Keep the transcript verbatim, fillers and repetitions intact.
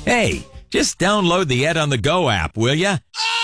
Hey, just download the Ed on the Go app, will ya?